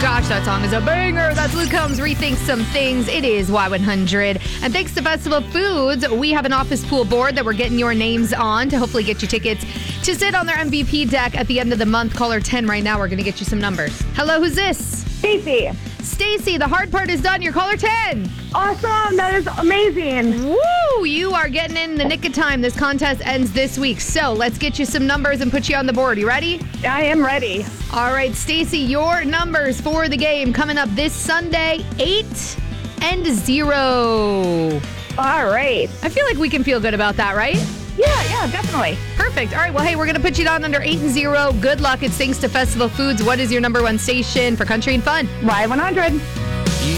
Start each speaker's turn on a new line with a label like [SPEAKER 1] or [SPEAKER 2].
[SPEAKER 1] gosh, that song is a banger. That's Luke Combs, Rethink Some Things. It is Y100. And thanks to Festival Foods, we have an office pool board that we're getting your names on to hopefully get you tickets to sit on their MVP deck at the end of the month. Caller 10 right now. We're going to get you some numbers. Hello, who's this?
[SPEAKER 2] Stacy.
[SPEAKER 1] Stacy, the hard part is done. You're caller 10.
[SPEAKER 2] Awesome. That is amazing.
[SPEAKER 1] Woo! You are getting in the nick of time. This contest ends this week. So let's get you some numbers and put you on the board. You ready?
[SPEAKER 2] I am ready.
[SPEAKER 1] All right, Stacy, your numbers for the game coming up this Sunday, 8 and 0.
[SPEAKER 2] All right.
[SPEAKER 1] I feel like we can feel good about that, right?
[SPEAKER 2] Yeah, definitely.
[SPEAKER 1] Perfect. All right, well, hey, we're going to put you down under 8 and 0. Good luck. It's thanks to Festival Foods. What is your number one station for country and fun?
[SPEAKER 2] Y100.